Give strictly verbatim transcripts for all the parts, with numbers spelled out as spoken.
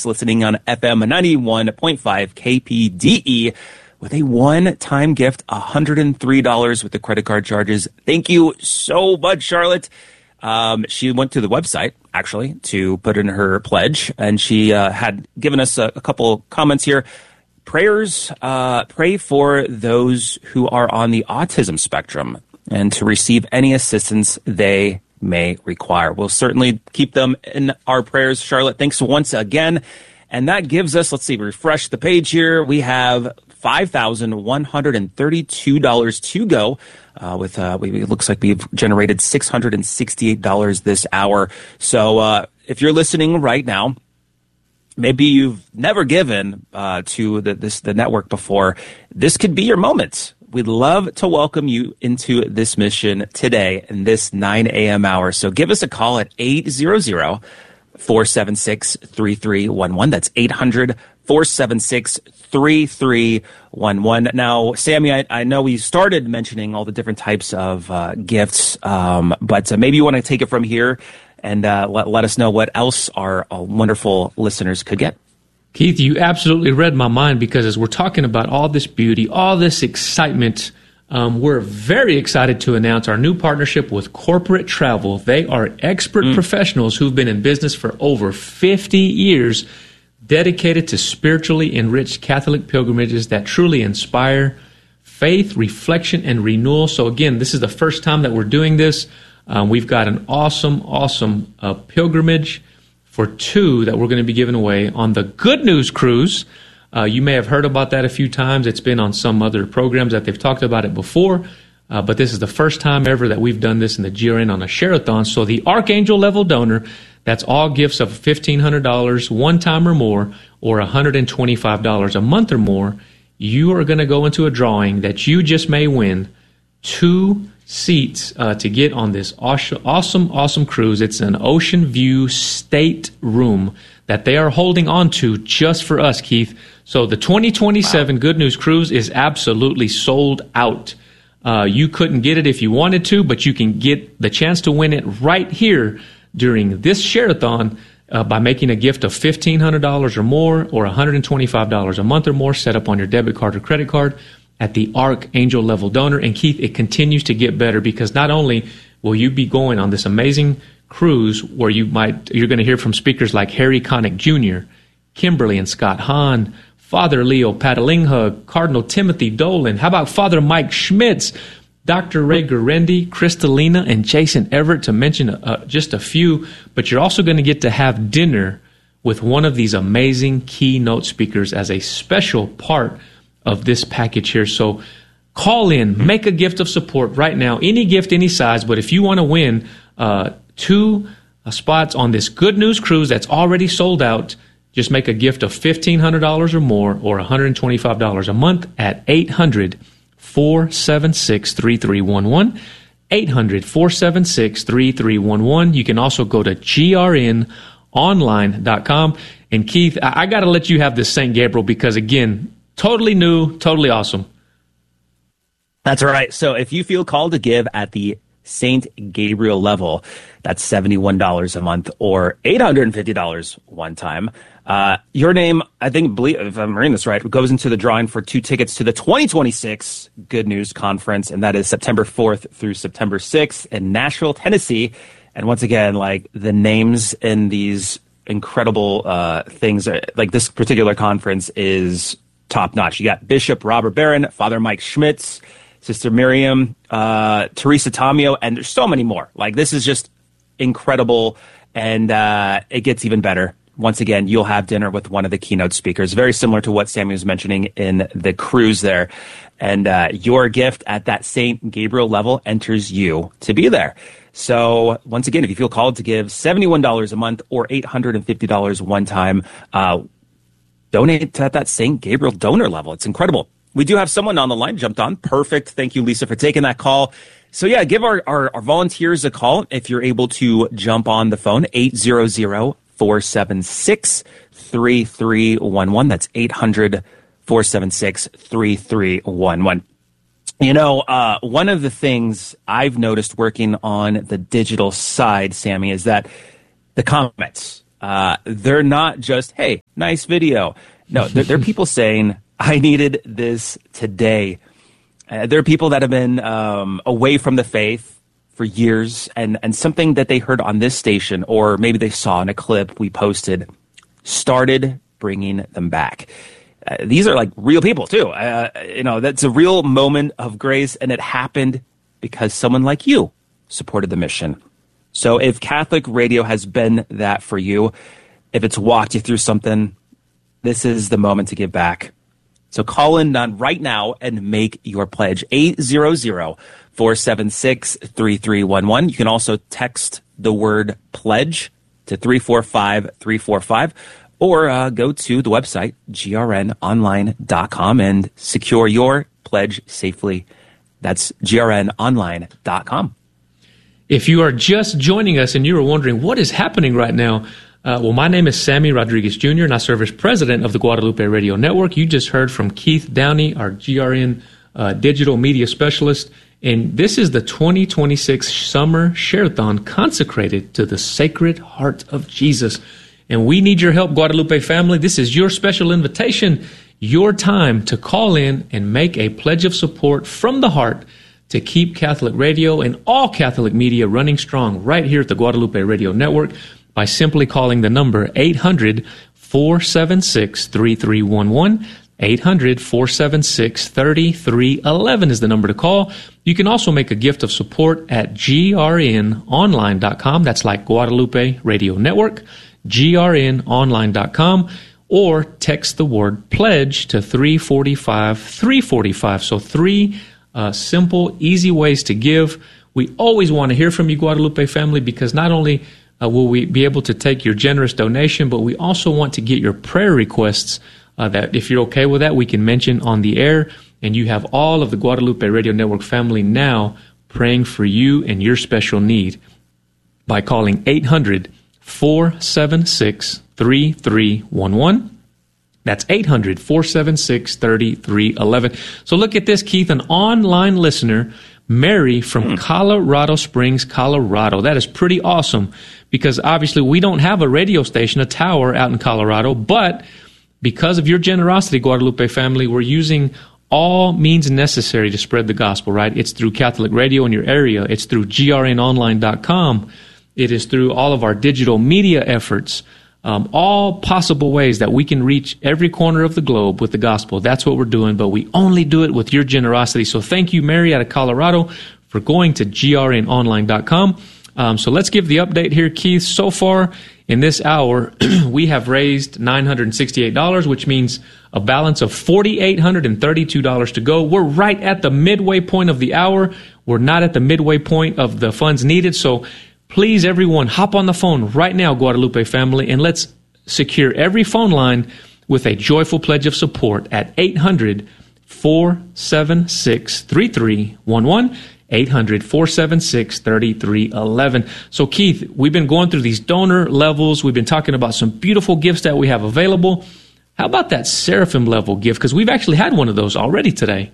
Phoenix, listening on F M ninety-one point five K P D E with a one-time gift, one hundred three dollars with the credit card charges. Thank you so much, Charlotte. Um, she went to the website, actually, to put in her pledge, and she uh, had given us a, a couple comments here. Prayers, uh, pray for those who are on the autism spectrum and to receive any assistance they may require. We'll certainly keep them in our prayers, Charlotte. Thanks once again. And that gives us, let's see, refresh the page here. We have five thousand one hundred thirty-two dollars to go. Uh, with uh, we, it looks like we've generated six hundred sixty-eight dollars this hour. So uh, if you're listening right now, maybe you've never given uh, to the, this the network before, this could be your moment. We'd love to welcome you into this mission today in this nine a.m. hour. So give us a call at eight hundred, four seven six, three three one one. That's eight hundred, four seven six, three three one one. Now, Sammy, I, I know we started mentioning all the different types of uh, gifts, um, but uh, maybe you want to take it from here and uh, let, let us know what else our uh, wonderful listeners could get. Keith, you absolutely read my mind, because as we're talking about all this beauty, all this excitement, um, we're very excited to announce our new partnership with Corporate Travel. They are expert mm. professionals who've been in business for over fifty years, dedicated to spiritually enriched Catholic pilgrimages that truly inspire faith, reflection, and renewal. So again, this is the first time that we're doing this. Um, we've got an awesome, awesome uh, pilgrimage for two that we're going to be giving away on the Good News Cruise. Uh, you may have heard about that a few times. It's been on some other programs that they've talked about it before, uh, but this is the first time ever that we've done this in the G R N on a Share-a-thon. So the Archangel level donor, that's all gifts of fifteen hundred dollars one time or more, or one hundred twenty-five dollars a month or more, you are going to go into a drawing that you just may win two seats uh, to get on this awesome, awesome, awesome cruise. It's an Ocean View State Room that they are holding on to just for us, Keith. So the twenty twenty-seven wow. Good News Cruise is absolutely sold out. Uh, you couldn't get it if you wanted to, but you can get the chance to win it right here during this Share-a-thon uh, by making a gift of fifteen hundred dollars or more, or one hundred twenty-five dollars a month or more, set up on your debit card or credit card at the Archangel level donor. And Keith, it continues to get better, because not only will you be going on this amazing cruise where you might you're going to hear from speakers like Harry Connick Junior, Kimberly and Scott Hahn, Father Leo Patalinga, Cardinal Timothy Dolan. How about Father Mike Schmitz, Doctor Ray Guarendi, Kristalina, and Jason Everett, to mention uh, just a few. But you're also going to get to have dinner with one of these amazing keynote speakers as a special part of this package here. So call in, make a gift of support right now, any gift, any size. But if you want to win uh, two uh, spots on this Good News Cruise that's already sold out, just make a gift of fifteen hundred dollars or more, or one hundred twenty-five dollars a month at eight hundred, four seven six, three three one one. eight hundred, four seven six, three three one one. You can also go to G R N online dot com. And Keith, I, I got to let you have this Saint Gabriel, because again, totally new, totally awesome. That's right. So if you feel called to give at the Saint Gabriel level, that's seventy-one dollars a month, or eight hundred fifty dollars one time. Uh, your name, I think, believe, if I'm reading this right, goes into the drawing for two tickets to the twenty twenty-six Good News Conference, and that is September fourth through September sixth in Nashville, Tennessee. And once again, like, the names in these incredible uh, things, are, like this particular conference is top notch. You got Bishop Robert Barron, Father Mike Schmitz, Sister Miriam, uh, Teresa Tomeo, and there's so many more. Like, this is just incredible, and uh, it gets even better. Once again, you'll have dinner with one of the keynote speakers, very similar to what Sammy was mentioning in the cruise there. And uh, your gift at that Saint Gabriel level enters you to be there. So once again, if you feel called to give seventy-one dollars a month or eight hundred fifty dollars one time, uh, donate at that Saint Gabriel donor level. It's incredible. We do have someone on the line jumped on. Perfect. Thank you, Lisa, for taking that call. So yeah, give our, our, our volunteers a call if you're able to jump on the phone, eight hundred, four seven six, three three one one. That's eight hundred, four seven six, three three one one. You know, uh, one of the things I've noticed working on the digital side, Sammy, is that the comments, Uh, they're not just, hey, nice video. No, they're, they're people saying, I needed this today. Uh, there are people that have been um, away from the faith for years, and, and something that they heard on this station, or maybe they saw in a clip we posted, started bringing them back. Uh, these are like real people too. Uh, you know, that's a real moment of grace, and it happened because someone like you supported the mission. So if Catholic radio has been that for you, if it's walked you through something, this is the moment to give back. So call in right now and make your pledge. eight hundred, four seven six, three three one one. You can also text the word pledge to three four five three four five. Or uh, go to the website, G R N online dot com, and secure your pledge safely. That's G R N online dot com. If you are just joining us and you are wondering what is happening right now, uh, well, my name is Sammy Rodriguez Junior, and I serve as president of the Guadalupe Radio Network. You just heard from Keith Downey, our G R N uh, digital media specialist. And this is the twenty twenty-six Summer Share-a-thon consecrated to the Sacred Heart of Jesus. And we need your help, Guadalupe family. This is your special invitation, your time to call in and make a pledge of support from the heart to keep Catholic radio and all Catholic media running strong right here at the Guadalupe Radio Network by simply calling the number eight hundred, four seven six, three three one one. eight hundred, four seven six, three three one one is the number to call. You can also make a gift of support at G R N online dot com. That's like Guadalupe Radio Network. G R N online dot com, or text the word pledge to three four five, three four five. So three uh, simple, easy ways to give. We always want to hear from you, Guadalupe family, because not only uh, will we be able to take your generous donation, but we also want to get your prayer requests uh, that, if you're okay with that, we can mention on the air. And you have all of the Guadalupe Radio Network family now praying for you and your special need by calling eight hundred, four seven six, three three one one. That's eight hundred, four seven six, three three one one. So look at this, Keith, an online listener, Mary from mm. Colorado Springs, Colorado. That is pretty awesome because obviously we don't have a radio station, a tower out in Colorado, but because of your generosity, Guadalupe family, we're using all means necessary to spread the gospel, right? It's through Catholic radio in your area. It's through G R N online dot com. It is through all of our digital media efforts, um, all possible ways that we can reach every corner of the globe with the gospel. That's what we're doing, but we only do it with your generosity. So thank you, Mary, out of Colorado, for going to G R N online dot com. Um, so let's give the update here, Keith. So far in this hour, we have raised nine hundred sixty-eight dollars, which means a balance of four thousand eight hundred thirty-two dollars to go. We're right at the midway point of the hour. We're not at the midway point of the funds needed, so please, everyone, hop on the phone right now, Guadalupe family, and let's secure every phone line with a joyful pledge of support at eight hundred, four seven six, three three one one, eight hundred, four seven six, three three one one. So, Keith, we've been going through these donor levels. We've been talking about some beautiful gifts that we have available. How about that Seraphim level gift? Because we've actually had one of those already today.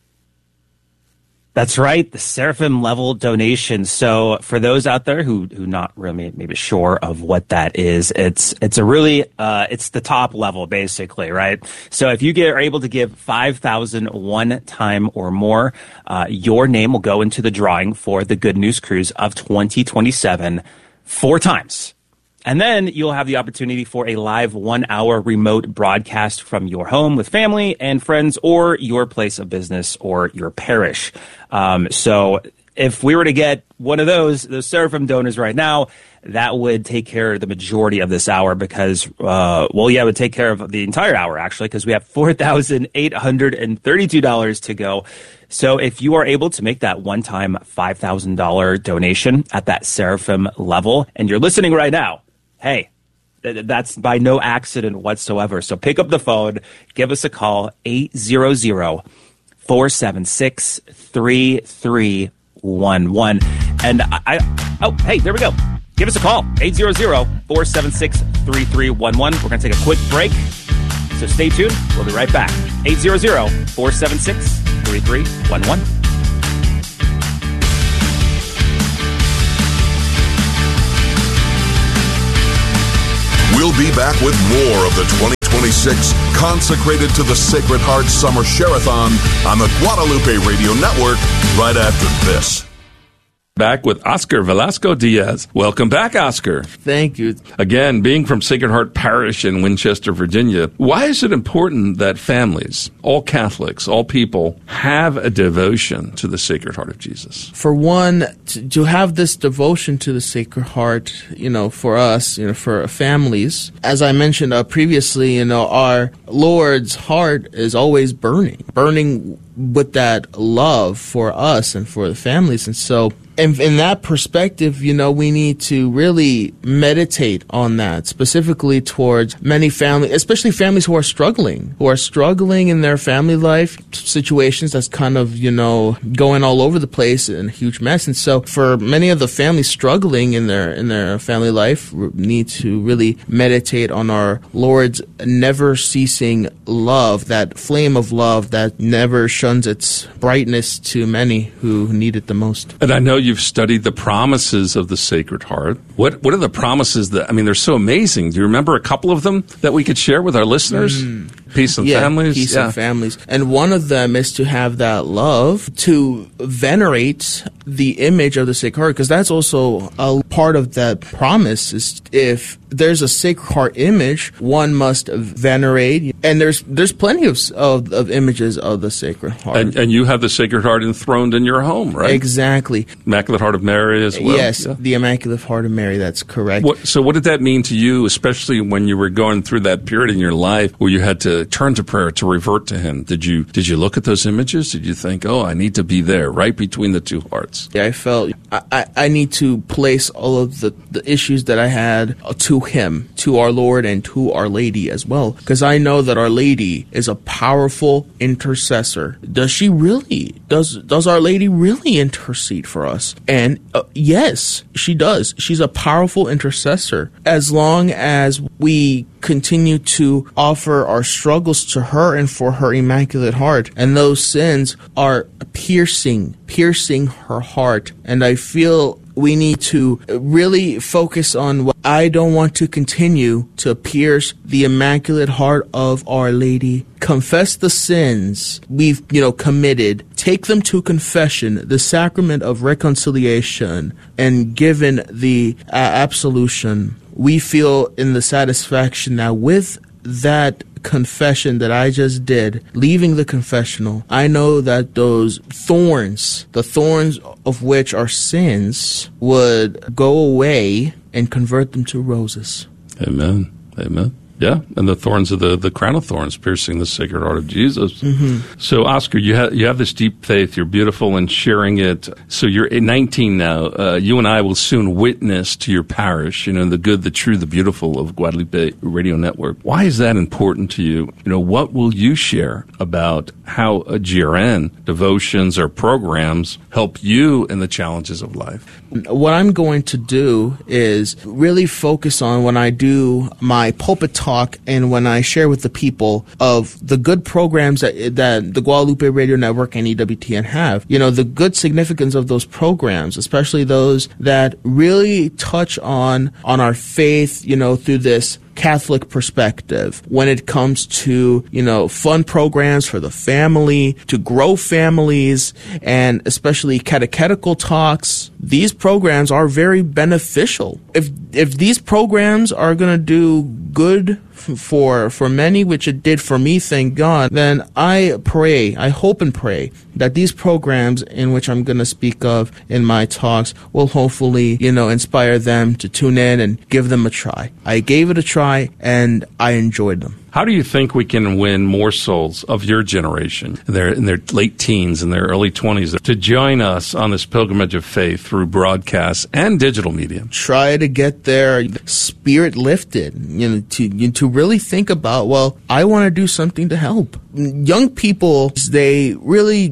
That's right, the Seraphim level donation. So for those out there who who not really maybe sure of what that is, it's it's a really uh, it's the top level basically, right? So if you get are able to give five thousand one time or more, uh, your name will go into the drawing for the Good News Cruise of twenty twenty-seven four times. And then you'll have the opportunity for a live one-hour remote broadcast from your home with family and friends or your place of business or your parish. Um, so if we were to get one of those, those Seraphim donors right now, that would take care of the majority of this hour because, uh, well, yeah, it would take care of the entire hour, actually, because we have four thousand eight hundred thirty-two dollars to go. So if you are able to make that one-time five thousand dollars donation at that Seraphim level, and you're listening right now, hey, th- that's by no accident whatsoever. So pick up the phone, give us a call, eight hundred, four seven six, three three one one. And I, I, oh, hey, there we go. Give us a call, eight hundred, four seven six, three three one one. We're going to take a quick break, so stay tuned. We'll be right back. eight hundred, four seven six, three three one one. We'll be back with more of the twenty twenty-six Consecrated to the Sacred Heart Summer Share-a-thon on the Guadalupe Radio Network right after this. Back with Oscar Velasco Diaz. Welcome back, Oscar. Thank you. Again, being from Sacred Heart Parish in Winchester, Virginia, why is it important that families, all Catholics, all people, have a devotion to the Sacred Heart of Jesus? For one, to, to have this devotion to the Sacred Heart, you know, for us, you know, for families, as I mentioned uh, previously, you know, our Lord's heart is always burning, burning with that love for us and for the families. And so, And in that perspective, you know, we need to really meditate on that, specifically towards many families, especially families who are struggling, who are struggling in their family life situations that's kind of, you know, going all over the place in a huge mess. And so for many of the families struggling in their in their family life, we need to really meditate on our Lord's never-ceasing love, that flame of love that never shuns its brightness to many who need it the most. And I know you've studied the promises of the Sacred Heart. What what are the promises that, I mean, they're so amazing. Do you remember a couple of them that we could share with our listeners? Mm. Peace and yeah, families? Peace yeah. and families. And one of them is to have that love, to venerate the image of the Sacred Heart, because that's also a part of that promise. Is if there's a Sacred Heart image, one must venerate. And there's there's plenty of of, of images of the Sacred Heart. And, and you have the Sacred Heart enthroned in your home, right? Exactly. Immaculate Heart of Mary as well? Yes, yeah. the Immaculate Heart of Mary, that's correct. What, so what did that mean to you, especially when you were going through that period in your life where you had to turn to prayer, to revert to Him? Did you did you look at those images? Did you think, oh, I need to be there, right between the two hearts? Yeah, I felt I, I, I need to place all of the, the issues that I had to Him, to our Lord and to Our Lady as well, because I know that Our Lady is a powerful intercessor. Does she really? Does does Our Lady really intercede for us? And uh, yes, she does. She's a powerful intercessor. As long as we continue to offer our struggles to her and for her Immaculate Heart, and those sins are piercing, piercing her heart. And I feel we need to really focus on what I don't want to continue to pierce the Immaculate Heart of Our Lady. Confess the sins we've, you know, committed. Take them to confession, the sacrament of reconciliation, and given the uh, absolution, we feel in the satisfaction that with that confession that I just did, leaving the confessional, I know that those thorns, the thorns of which are sins, would go away and convert them to roses. Amen. Amen. Yeah, and the thorns of the, the crown of thorns piercing the Sacred Heart of Jesus. Mm-hmm. So, Oscar, you have you have this deep faith. You're beautiful in sharing it. So you're nineteen now. Uh, you and I will soon witness to your parish, you know, the good, the true, the beautiful of Guadalupe Radio Network. Why is that important to you? You know, what will you share about how a G R N, devotions or programs, help you in the challenges of life? What I'm going to do is really focus on when I do my pulpit talk and when I share with the people of the good programs that, that the Guadalupe Radio Network and E W T N have. You know, the good significance of those programs, especially those that really touch on on our faith, you know, through this Catholic perspective when it comes to, you know, fun programs for the family, to grow families, and especially catechetical talks. These programs are very beneficial. If if these programs are going to do good for for many, which it did for me, thank God, then I pray, I hope and pray that these programs in which I'm going to speak of in my talks will hopefully, you know, inspire them to tune in and give them a try. I gave it a try and I enjoyed them. How do you think we can win more souls of your generation, in their, in their late teens and their early twenties, to join us on this pilgrimage of faith through broadcasts and digital media? Try to get their spirit lifted, you know, to you know, to really think about, well, I want to do something to help. Young people, they really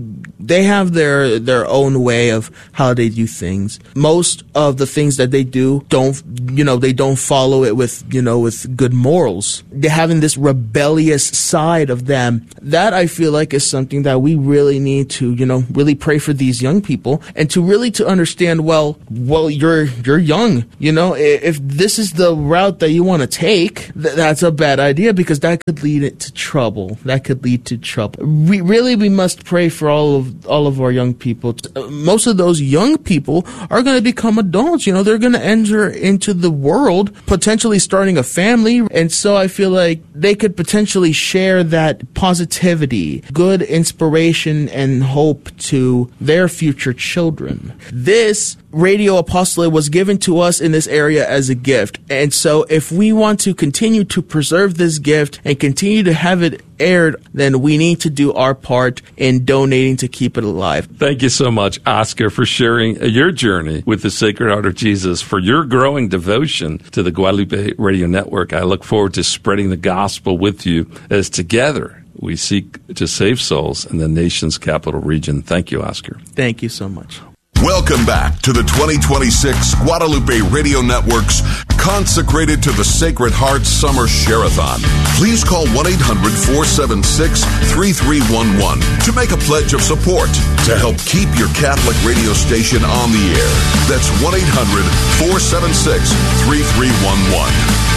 they have their their own way of how they do things. Most of the things that they do don't, you know, they don't follow it with, you know, with good morals. They're having this rebellious side of them. That I feel like is something that we really need to, you know, really pray for these young people and to really to understand, well, well, you're you're young, you know, if this is the route that you want to take, th- that's a bad idea because that could lead it to trouble. That could lead to trouble. We really we must pray for all of all of our young people. Most of those young people are going to become adults. You know, they're going to enter into the world, potentially starting a family. And so I feel like they could potentially share that positivity, good inspiration, and hope to their future children. This radio apostolate was given to us in this area as a gift. And so if we want to continue to preserve this gift and continue to have it aired, then we need to do our part in donating to keep it alive. Thank you so much, Oscar, for sharing your journey with the Sacred Heart of Jesus, for your growing devotion to the Guadalupe Radio Network. I look forward to spreading the gospel with you as together we seek to save souls in the nation's capital region. Thank you, Oscar. Thank you so much. Welcome back to the twenty twenty-six Guadalupe Radio Network's Consecrated to the Sacred Heart Summer Share-a-thon. Please call one eight hundred four seven six three three one one to make a pledge of support to help keep your Catholic radio station on the air. That's one eight hundred four seven six three three one one.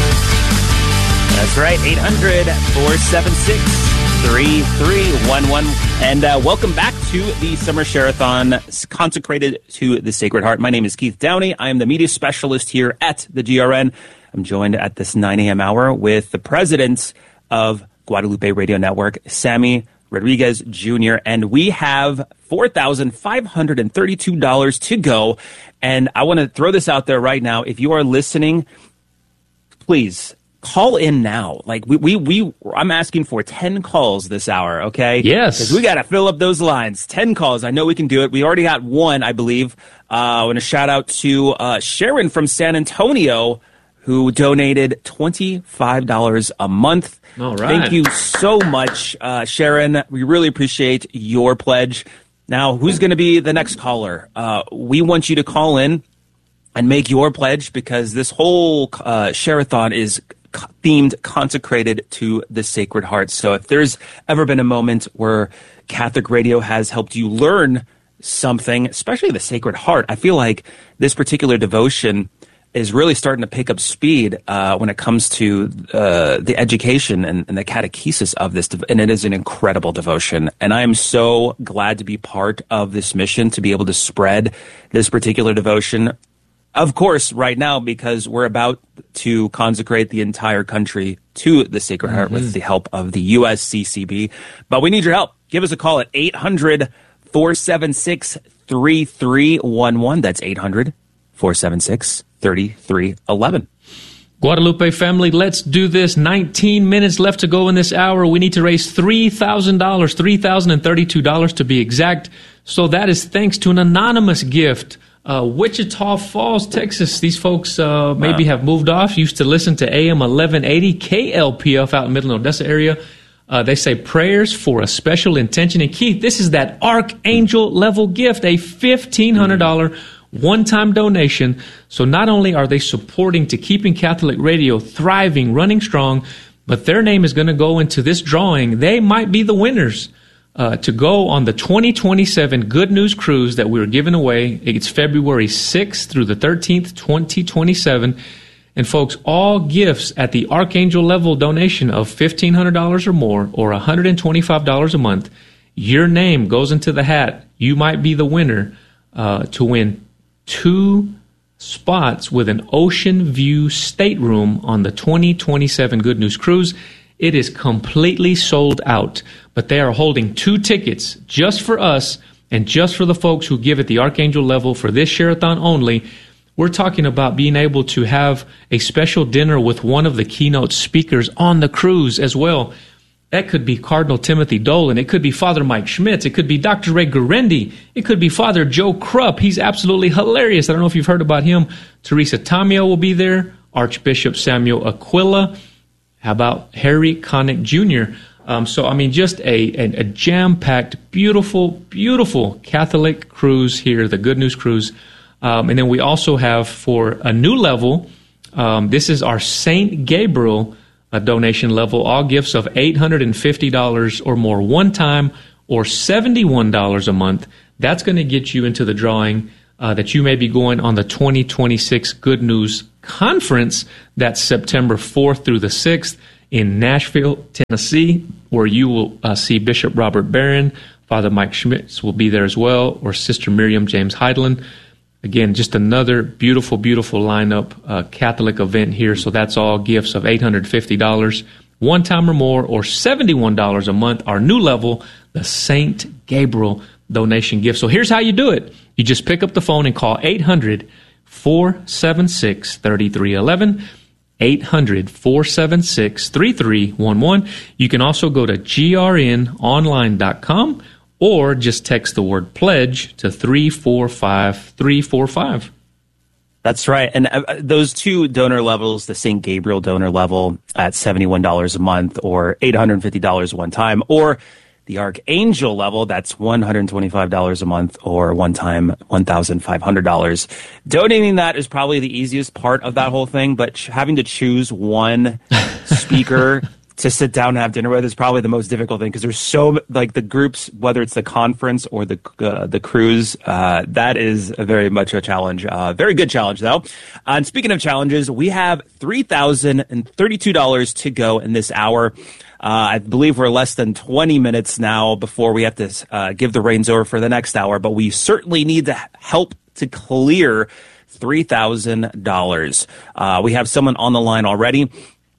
That's right, eight hundred four seven six three three one one. And uh, welcome back to the Summer Share-a-thon consecrated to the Sacred Heart. My name is Keith Downey. I am the media specialist here at the G R N. I'm joined at this nine a.m. hour with the president of Guadalupe Radio Network, Sammy Rodriguez Junior And we have four thousand five hundred thirty-two dollars to go. And I want to throw this out there right now. If you are listening, please call in now. Like we, we, we, I'm asking for ten calls this hour. Okay. Yes. Because we got to fill up those lines. ten calls. I know we can do it. We already got one, I believe. Uh, I want to shout out to uh, Sharon from San Antonio, who donated twenty-five dollars a month. All right. Thank you so much, uh, Sharon. We really appreciate your pledge. Now, who's going to be the next caller? Uh, we want you to call in and make your pledge because this whole uh, share-a-thon is themed, consecrated to the Sacred Heart. So if there's ever been a moment where Catholic radio has helped you learn something, especially the Sacred Heart, I feel like this particular devotion is really starting to pick up speed uh, when it comes to uh, the education and, and the catechesis of this. And it is an incredible devotion. And I am so glad to be part of this mission, to be able to spread this particular devotion. Of course, right now, because we're about to consecrate the entire country to the Sacred Heart mm-hmm. with the help of the U S C C B. But we need your help. Give us a call at eight hundred four seven six three three one one. That's eight hundred four seven six three three one one. Guadalupe family, let's do this. nineteen minutes left to go in this hour. We need to raise three thousand dollars, three thousand thirty-two dollars to be exact. So that is thanks to an anonymous gift. Uh, Wichita Falls, Texas. These folks uh, maybe wow. have moved off, used to listen to A M eleven eighty K L P F out in Midland, Odessa area. Uh, they say prayers for a special intention. And Keith, this is that archangel level gift, a fifteen hundred dollars mm-hmm. one-time donation. So not only are they supporting to keeping Catholic radio thriving, running strong, but their name is going to go into this drawing. They might be the winners. Uh, to go on the twenty twenty-seven Good News Cruise that we're giving away. It's February sixth through the thirteenth, twenty twenty-seven. And folks, all gifts at the Archangel level donation of fifteen hundred dollars or more, or one hundred twenty-five dollars a month, your name goes into the hat. You might be the winner uh, to win two spots with an ocean view stateroom on the twenty twenty-seven Good News Cruise. It is completely sold out, but they are holding two tickets just for us and just for the folks who give at the Archangel level for this share-a-thon only. We're talking about being able to have a special dinner with one of the keynote speakers on the cruise as well. That could be Cardinal Timothy Dolan. It could be Father Mike Schmitz. It could be Doctor Ray Guarendi. It could be Father Joe Krupp. He's absolutely hilarious. I don't know if you've heard about him. Teresa Tamio will be there. Archbishop Samuel Aquila. How about Harry Connick Junior? Um, so, I mean, just a, a, a jam-packed, beautiful, beautiful Catholic cruise here, the Good News Cruise. Um, and then we also have, for a new level, um, this is our Saint Gabriel uh, donation level, all gifts of eight hundred fifty dollars or more one time, or seventy-one dollars a month. That's going to get you into the drawing uh, that you may be going on the twenty twenty-six Good News Conference. That's September fourth through the sixth in Nashville, Tennessee, where you will uh, see Bishop Robert Barron, Father Mike Schmitz will be there as well, or Sister Miriam James Heidland. Again, just another beautiful, beautiful lineup, uh, Catholic event here. So that's all gifts of eight hundred fifty dollars one time or more, or seventy-one dollars a month. Our new level, the Saint Gabriel donation gift. So here's how you do it. You just pick up the phone and call eight hundred, four seven six, three three one one, eight hundred, four seven six, three three one one. You can also go to G R N online dot com or just text the word pledge to three four five three four five. That's right. And uh, those two donor levels, the Saint Gabriel donor level at seventy-one dollars a month or eight hundred fifty dollars one time, or the Archangel level, that's one hundred twenty-five dollars a month or one time one thousand five hundred dollars. Donating that is probably the easiest part of that whole thing, but ch- having to choose one speaker to sit down and have dinner with is probably the most difficult thing, because there's so, like, the groups, whether it's the conference or the uh, the cruise, uh, that is a very much a challenge. Uh, very good challenge, though. Uh, and speaking of challenges, we have three thousand thirty-two dollars to go in this hour. Uh, I believe we're less than twenty minutes now before we have to uh, give the reins over for the next hour, but we certainly need to help to clear three thousand dollars. Uh, we have someone on the line already.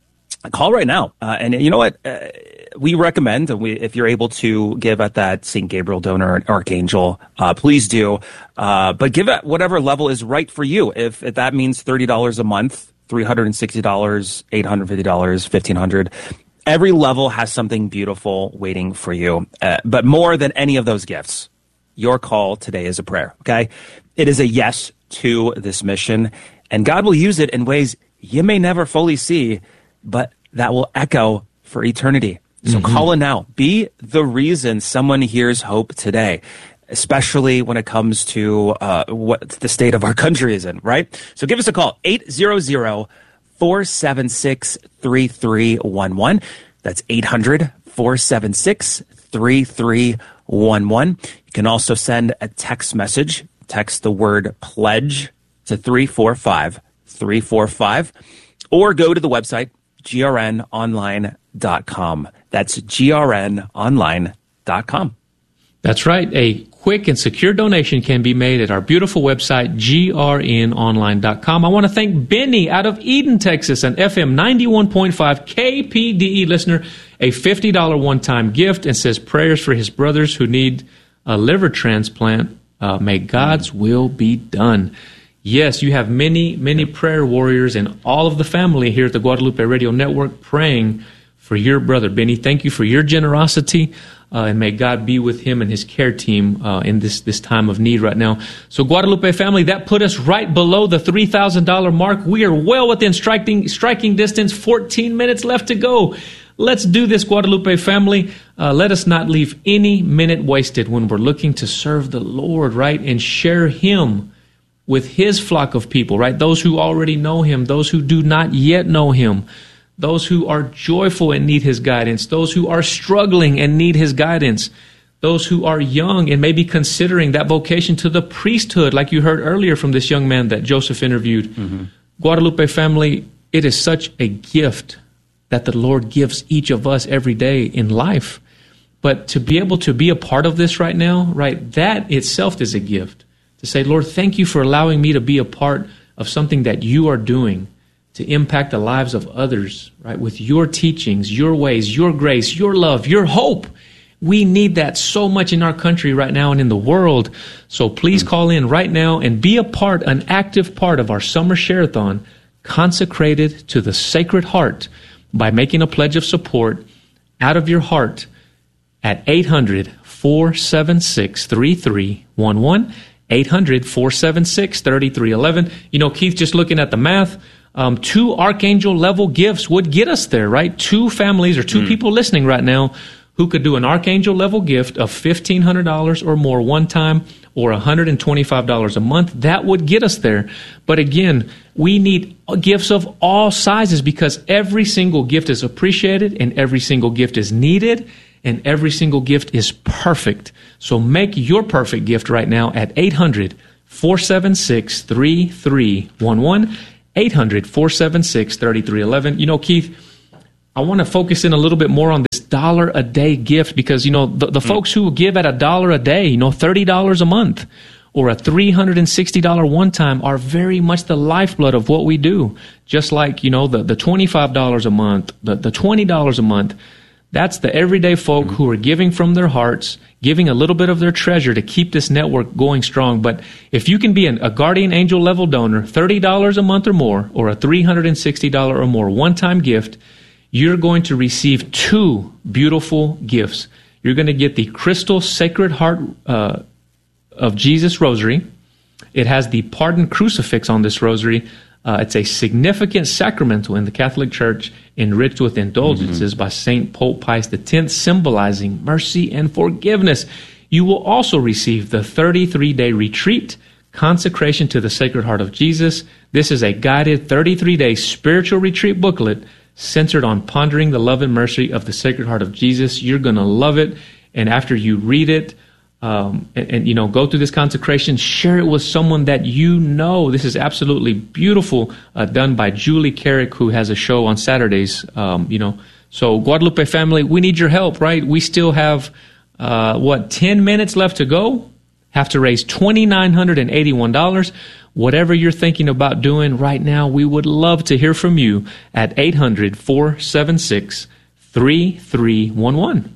Call right now. Uh, and you know what? Uh, we recommend, we, if you're able to give at that Saint Gabriel donor Archangel, uh, please do. Uh, but give at whatever level is right for you. If, if that means thirty dollars a month, three hundred sixty dollars, eight hundred fifty dollars, fifteen hundred dollars. Every level has something beautiful waiting for you. Uh, but more than any of those gifts, your call today is a prayer, okay? It is a yes to this mission, and God will use it in ways you may never fully see, but that will echo for eternity. So mm-hmm. call in now. Be the reason someone hears hope today, especially when it comes to uh, what the state of our country is in, right? So give us a call, eight hundred, four seven six, three three one one. That's eight hundred, four seven six, three three one one. You can also send a text message. Text the word pledge to three four five three four five, or go to the website, G R N online dot com. That's G R N online dot com. That's right. A quick and secure donation can be made at our beautiful website, G R N online dot com. I want to thank Benny out of Eden, Texas, an F M ninety-one point five K P D E listener, a fifty dollars one-time gift, and says prayers for his brothers who need a liver transplant. Uh, may God's will be done. Yes, you have many, many prayer warriors and all of the family here at the Guadalupe Radio Network praying for your brother, Benny. Thank you for your generosity, uh, and may God be with him and his care team uh, in this, this time of need right now. So, Guadalupe family, that put us right below the three thousand dollars mark. We are well within striking, striking distance, fourteen minutes left to go. Let's do this, Guadalupe family. Uh, let us not leave any minute wasted when we're looking to serve the Lord, right, and share Him with His flock of people, right? Those who already know Him, those who do not yet know Him, those who are joyful and need His guidance, those who are struggling and need His guidance, those who are young and maybe considering that vocation to the priesthood, like you heard earlier from this young man that Joseph interviewed. Mm-hmm. Guadalupe family, it is such a gift that the Lord gives each of us every day in life. But to be able to be a part of this right now, right, that itself is a gift. To say, Lord, thank you for allowing me to be a part of something that you are doing to impact the lives of others, right? With your teachings, your ways, your grace, your love, your hope. We need that so much in our country right now and in the world. So please call in right now and be a part, an active part of our summer share-a-thon consecrated to the Sacred Heart by making a pledge of support out of your heart at eight hundred, four seven six, three three one one. eight hundred, four seven six, three three one one. You know, Keith, just looking at the math, Um, two archangel level gifts would get us there, right? Two families or two mm. people listening right now who could do an archangel level gift of fifteen hundred dollars or more one time, or one hundred twenty-five dollars a month. That would get us there. But again, we need gifts of all sizes, because every single gift is appreciated and every single gift is needed and every single gift is perfect. So make your perfect gift right now at eight hundred, four seven six, three three one one, eight hundred, four seven six, three three one one. You know, Keith, I want to focus in a little bit more on this dollar a day gift, because, you know, the, the mm. folks who give at a dollar a day, you know, thirty dollars a month or a three hundred sixty dollars one time are very much the lifeblood of what we do. Just like, you know, the, the twenty-five dollars a month, the, the twenty dollars a month, that's the everyday folk mm. who are giving from their hearts, giving a little bit of their treasure to keep this network going strong. But if you can be an, a guardian angel level donor, thirty dollars a month or more, or a three hundred sixty dollars or more one-time gift, you're going to receive two beautiful gifts. You're going to get the Crystal Sacred Heart uh, of Jesus Rosary. It has the pardon crucifix on this rosary. Uh, it's a significant sacramental in the Catholic Church, enriched with indulgences mm-hmm. by Saint Pope Pius X, symbolizing mercy and forgiveness. You will also receive the thirty-three day retreat, Consecration to the Sacred Heart of Jesus. This is a guided thirty-three day spiritual retreat booklet centered on pondering the love and mercy of the Sacred Heart of Jesus. You're going to love it. And after you read it, um, and, and, you know, go through this consecration, share it with someone that you know. This is absolutely beautiful, uh, done by Julie Carrick, who has a show on Saturdays, um, you know. So, Guadalupe family, we need your help, right? We still have, uh, what, ten minutes left to go? Have to raise two thousand nine hundred eighty-one dollars. Whatever you're thinking about doing right now, we would love to hear from you at eight hundred, four seven six, three three one one.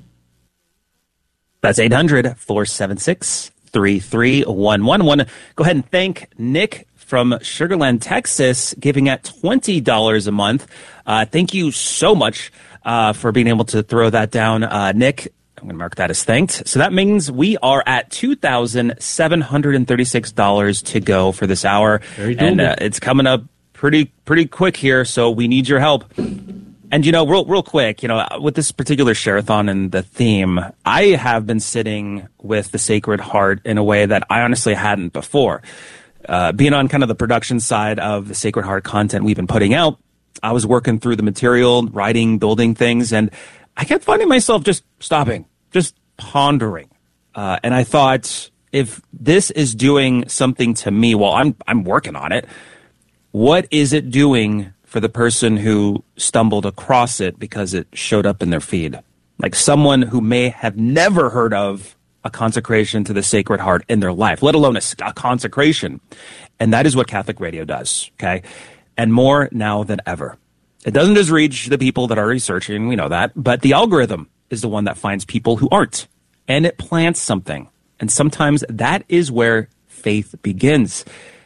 That's eight hundred, four seven six, three three one one. I want to go ahead and thank Nick from Sugar Land, Texas, giving at twenty dollars a month. Uh, thank you so much uh, for being able to throw that down, uh, Nick. I'm going to mark that as thanked. So that means we are at two thousand seven hundred thirty-six dollars to go for this hour. Very doable. And uh, it's coming up pretty pretty quick here, so we need your help. And, you know, real real quick, you know, with this particular share-a-thon and the theme, I have been sitting with the Sacred Heart in a way that I honestly hadn't before. Uh, being on kind of the production side of the Sacred Heart content we've been putting out, I was working through the material, writing, building things, and I kept finding myself just stopping, just pondering. Uh, and I thought, if this is doing something to me while I'm I'm working on it, what is it doing for the person who stumbled across it because it showed up in their feed? Like someone who may have never heard of a consecration to the Sacred Heart in their life, let alone a, a consecration. And that is what Catholic Radio does, okay? And more now than ever. It doesn't just reach the people that are researching, we know that, but the algorithm is the one that finds people who aren't. And it plants something. And sometimes that is where faith begins.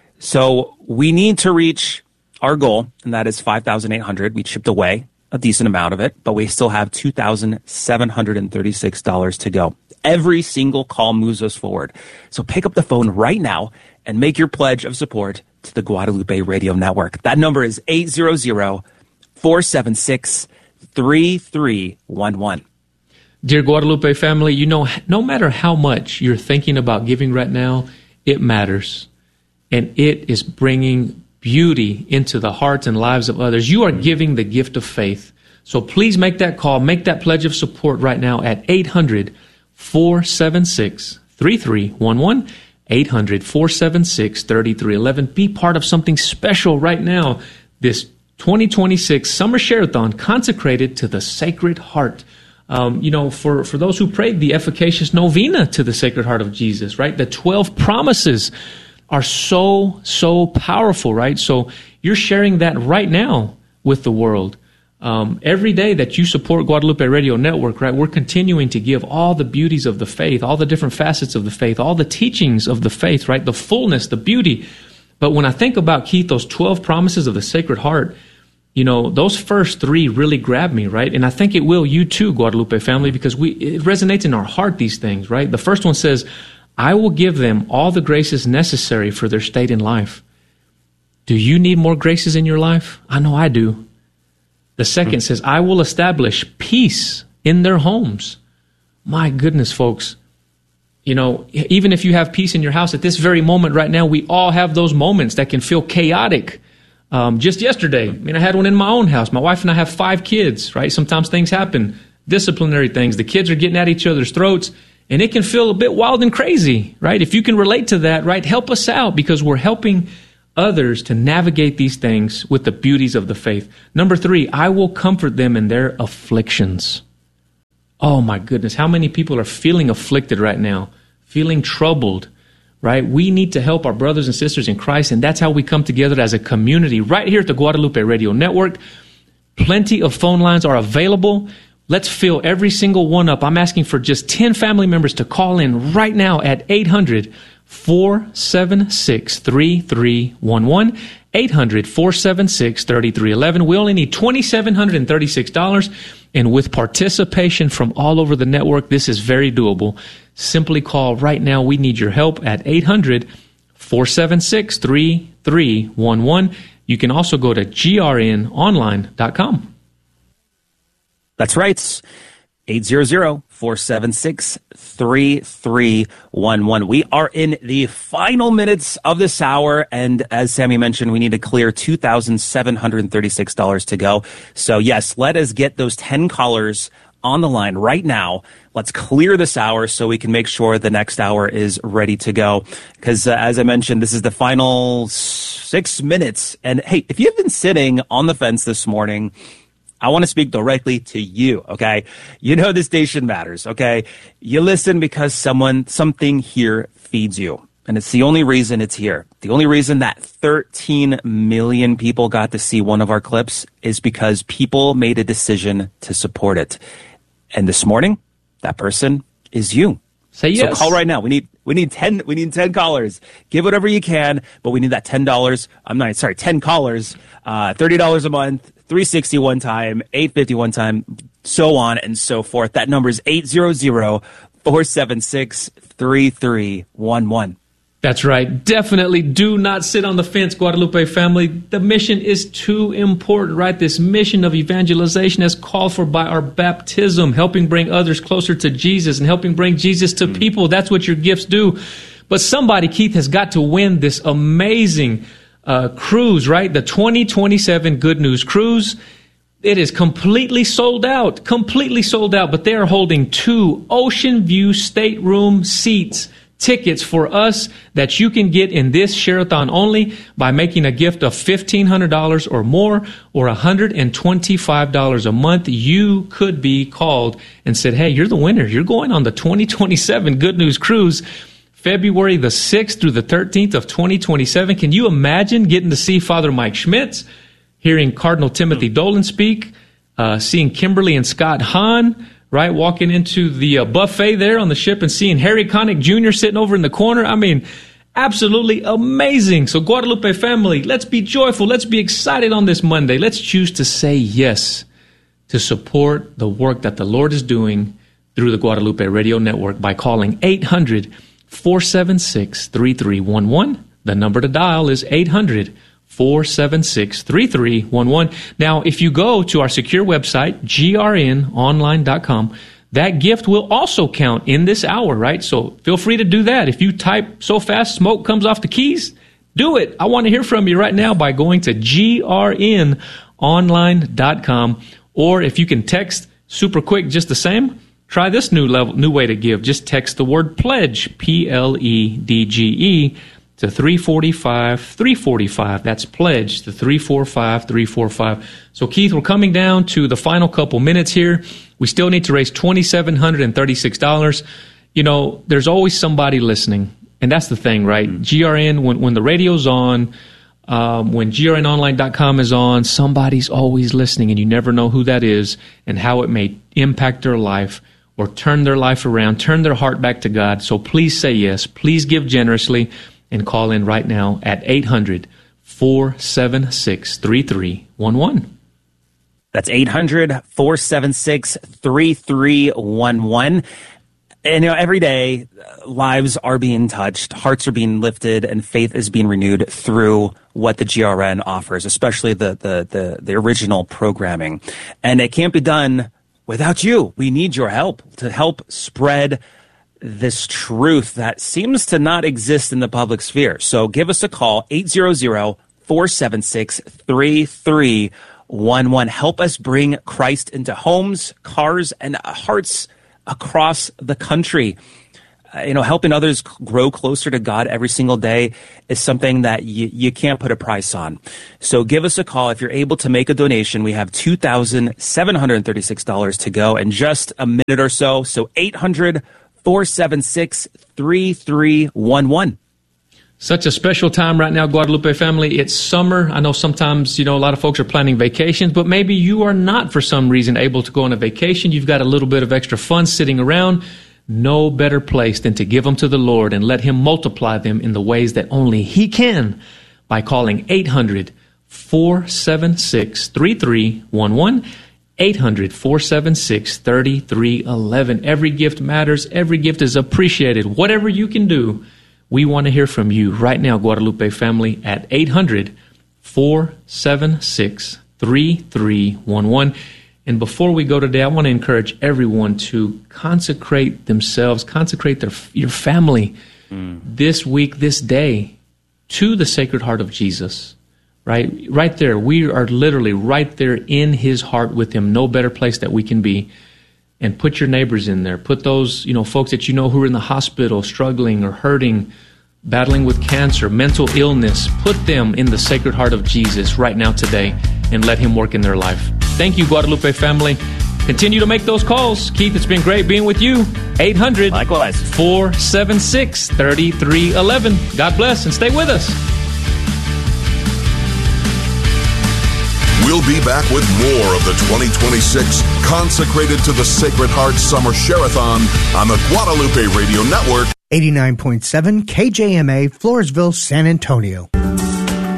So we need to reach our goal, and that is five thousand eight hundred. We chipped away a decent amount of it, but we still have two thousand seven hundred thirty-six dollars to go. Every single call moves us forward. So pick up the phone right now and make your pledge of support to the Guadalupe Radio Network. That number is eight hundred, four seven six, three three one one. Dear Guadalupe family, you know, no matter how much you're thinking about giving right now, it matters. And it is bringing beauty into the hearts and lives of others. You are giving the gift of faith. So please make that call, make that pledge of support right now at eight hundred, four seven six, three three one one, eight hundred, four seven six, three three one one. Be part of something special right now. This twenty twenty-six Summer Share-a-thon consecrated to the Sacred Heart. Um, you know, for, for those who prayed the efficacious novena to the Sacred Heart of Jesus, right? The twelve promises are so, so powerful, right? So you're sharing that right now with the world. Um, every day that you support Guadalupe Radio Network, right, we're continuing to give all the beauties of the faith, all the different facets of the faith, all the teachings of the faith, right? The fullness, the beauty. But when I think about, Keith, those twelve promises of the Sacred Heart, you know, those first three really grab me, right? And I think it will you too, Guadalupe family, because we it resonates in our heart, these things, right? The first one says, I will give them all the graces necessary for their state in life. Do you need more graces in your life? I know I do. The second says, I will establish peace in their homes. My goodness, folks. You know, even if you have peace in your house at this very moment right now, we all have those moments that can feel chaotic. Um, just yesterday, I mean, I had one in my own house. My wife and I have five kids, right? Sometimes things happen, disciplinary things. The kids are getting at each other's throats, and it can feel a bit wild and crazy, right? If you can relate to that, right, help us out, because we're helping others to navigate these things with the beauties of the faith. Number three, I will comfort them in their afflictions. Oh my goodness, how many people are feeling afflicted right now, feeling troubled, right? We need to help our brothers and sisters in Christ, and that's how we come together as a community right here at the Guadalupe Radio Network. Plenty of phone lines are available. Let's fill every single one up. I'm asking for just ten family members to call in right now at eight hundred, four seven six, three three one one, eight hundred, four seven six, three three one one. We only need two thousand seven hundred thirty-six dollars, and with participation from all over the network, this is very doable. Simply call right now. We need your help at eight hundred, four seven six, three three one one. You can also go to G R N online dot com. That's right. eight hundred, four seven six, three three one one. We are in the final minutes of this hour, and as Sammy mentioned, we need to clear two thousand seven hundred thirty-six dollars to go. So yes, let us get those ten callers on the line right now. Let's clear this hour so we can make sure the next hour is ready to go. Because uh, as I mentioned, this is the final six minutes. And hey, if you've been sitting on the fence this morning, I want to speak directly to you, okay? You know the station matters, okay? You listen because someone, something here feeds you. And it's the only reason it's here. The only reason that thirteen million people got to see one of our clips is because people made a decision to support it. And this morning, that person is you. Say yes. So call right now. We need we need ten we need ten callers. Give whatever you can, but we need that ten dollars. I'm not sorry, ten callers, uh, thirty dollars a month, three hundred sixty one time, eight hundred fifty one time, so on and so forth. That number is eight hundred, four seven six, three three one one. That's right. Definitely do not sit on the fence, Guadalupe family. The mission is too important, right? This mission of evangelization as called for by our baptism, helping bring others closer to Jesus and helping bring Jesus to mm. people. That's what your gifts do. But somebody, Keith, has got to win this amazing uh, cruise, right? The twenty twenty-seven Good News Cruise. It is completely sold out, completely sold out, but they are holding two Ocean View stateroom seats, tickets for us that you can get in this Share-a-thon only by making a gift of fifteen hundred dollars or more or one hundred twenty-five dollars a month. You could be called and said, hey, you're the winner. You're going on the twenty twenty-seven Good News Cruise, February the sixth through the thirteenth of twenty twenty-seven. Can you imagine getting to see Father Mike Schmitz, hearing Cardinal Timothy Dolan speak, uh, seeing Kimberly and Scott Hahn, right, walking into the uh, buffet there on the ship and seeing Harry Connick Junior sitting over in the corner? I mean, absolutely amazing. So Guadalupe family, let's be joyful. Let's be excited on this Monday. Let's choose to say yes to support the work that the Lord is doing through the Guadalupe Radio Network by calling eight hundred, four seven six, three three one one. The number to dial is eight hundred, four seven six, three three one one. Now, if you go to our secure website, G R N online dot com, that gift will also count in this hour, right? So feel free to do that. If you type so fast smoke comes off the keys, do it. I want to hear from you right now by going to G R N online dot com. Or if you can text super quick just the same, try this new level, new way to give. Just text the word pledge, P L E D G E, to three forty-five, three forty-five. That's pledge to three forty-five, three forty-five. So, Keith, we're coming down to the final couple minutes here. We still need to raise two thousand seven hundred thirty-six dollars. You know, there's always somebody listening. And that's the thing, right? Mm-hmm. G R N, when, when the radio's on, um, when G R N online dot com is on, somebody's always listening, and you never know who that is and how it may impact their life or turn their life around, turn their heart back to God. So please say yes. Please give generously. And call in right now at eight hundred, four seven six, three three one one. That's eight hundred, four seven six, three three one one. And, you know, every day, uh, lives are being touched, hearts are being lifted, and faith is being renewed through what the G R N offers, especially the, the, the, the original programming. And it can't be done without you. We need your help to help spread this truth that seems to not exist in the public sphere. So give us a call, eight hundred, four seven six, three three one one. Help us bring Christ into homes, cars, and hearts across the country. Uh, you know, helping others grow closer to God every single day is something that you, you can't put a price on. So give us a call. If you're able to make a donation, we have two thousand seven hundred thirty-six dollars to go in just a minute or so. So eight hundred, four seven six, three three one one. Such a special time right now, Guadalupe family. It's summer. I know sometimes, you know, a lot of folks are planning vacations, but maybe you are not for some reason able to go on a vacation. You've got a little bit of extra funds sitting around. No better place than to give them to the Lord and let Him multiply them in the ways that only He can by calling eight hundred, four seven six, three three one one. eight hundred, four seven six, three three one one. Every gift matters. Every gift is appreciated. Whatever you can do, we want to hear from you right now, Guadalupe family, at eight hundred, four seven six, three three one one. And before we go today, I want to encourage everyone to consecrate themselves, consecrate their your family mm. this week, this day, to the Sacred Heart of Jesus. Right, right there. We are literally right there in His heart with Him. No better place that we can be. And put your neighbors in there. Put those, you know, folks that you know who are in the hospital, struggling or hurting, battling with cancer, mental illness. Put them in the Sacred Heart of Jesus right now today and let Him work in their life. Thank you, Guadalupe family. Continue to make those calls. Keith, it's been great being with you. eight hundred, likewise, four seven six, three three one one. God bless and stay with us. We'll be back with more of the twenty twenty-six Consecrated to the Sacred Heart Summer Share-a-thon on the Guadalupe Radio Network. eighty-nine point seven K J M A, Floresville, San Antonio.